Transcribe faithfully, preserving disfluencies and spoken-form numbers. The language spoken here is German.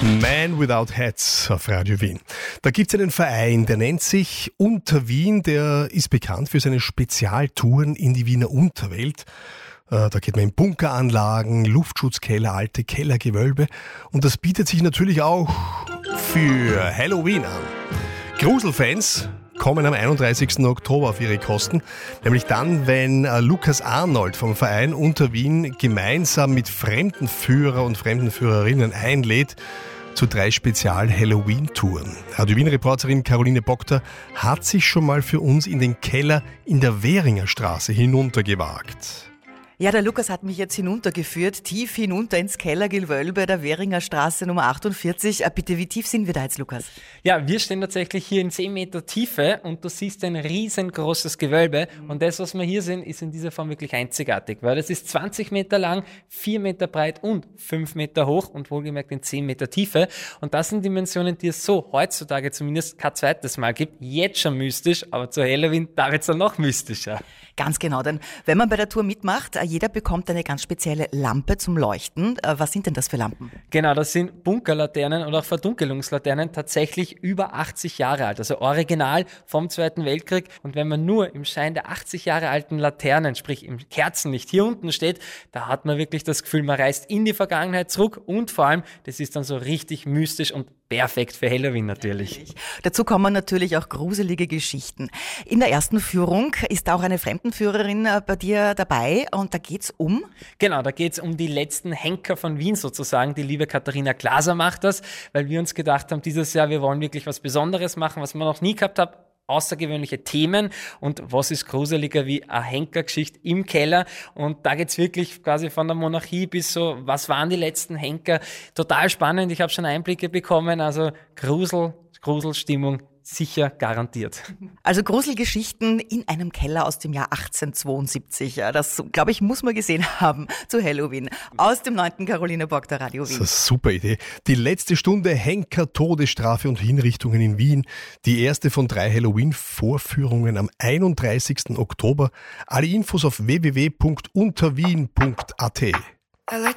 Man Without Hats auf Radio Wien. Da gibt es einen Verein, der nennt sich Unter Wien, der ist bekannt für seine Spezialtouren in die Wiener Unterwelt. Da geht man in Bunkeranlagen, Luftschutzkeller, alte Kellergewölbe und das bietet sich natürlich auch für Halloween an. Gruselfans kommen am einunddreißigsten Oktober auf ihre Kosten, nämlich dann, wenn äh, Lukas Arnold vom Verein Unter Wien gemeinsam mit Fremdenführer und Fremdenführerinnen einlädt zu drei Spezial-Halloween-Touren. Radio Wien-Reporterin Caroline Bockter hat sich schon mal für uns in den Keller in der Währinger Straße hinuntergewagt. Ja, der Lukas hat mich jetzt hinuntergeführt, tief hinunter ins Kellergewölbe der Währinger Straße Nummer achtundvierzig. Bitte, wie tief sind wir da jetzt, Lukas? Ja, wir stehen tatsächlich hier in zehn Meter Tiefe und du siehst ein riesengroßes Gewölbe und das, was wir hier sehen, ist in dieser Form wirklich einzigartig, weil es ist zwanzig Meter lang, vier Meter breit und fünf Meter hoch und wohlgemerkt in zehn Meter Tiefe und das sind Dimensionen, die es so heutzutage zumindest kein zweites Mal gibt. Jetzt schon mystisch, aber zu Halloween da wird es dann noch mystischer. Ganz genau, denn wenn man bei der Tour mitmacht, jeder bekommt eine ganz spezielle Lampe zum Leuchten. Was sind denn das für Lampen? Genau, das sind Bunkerlaternen oder auch Verdunkelungslaternen, tatsächlich über achtzig Jahre alt, also original vom Zweiten Weltkrieg. Und wenn man nur im Schein der achtzig Jahre alten Laternen, sprich im Kerzenlicht hier unten steht, da hat man wirklich das Gefühl, man reist in die Vergangenheit zurück und vor allem, das ist dann so richtig mystisch und perfekt für Halloween natürlich. natürlich. Dazu kommen natürlich auch gruselige Geschichten. In der ersten Führung ist auch eine Fremdenführerin bei dir dabei und da geht's um? Genau, da geht's um die letzten Henker von Wien sozusagen. Die liebe Katharina Glaser macht das, weil wir uns gedacht haben, dieses Jahr, wir wollen wirklich was Besonderes machen, was man noch nie gehabt haben. Außergewöhnliche Themen und was ist gruseliger wie eine Henkergeschichte im Keller und da geht's wirklich quasi von der Monarchie bis so, was waren die letzten Henker, total spannend, ich habe schon Einblicke bekommen, also Grusel, Gruselstimmung sicher garantiert. Also Gruselgeschichten in einem Keller aus dem Jahr achtzehnhundertzweiundsiebzig. Das, glaube ich, muss man gesehen haben zu Halloween. Aus dem neunten Caroline Bockter Radio Wien. Das ist eine super Idee. Die letzte Stunde Henker, Todesstrafe und Hinrichtungen in Wien. Die erste von drei Halloween-Vorführungen am einunddreißigsten Oktober. Alle Infos auf w w w punkt unterwien punkt a t.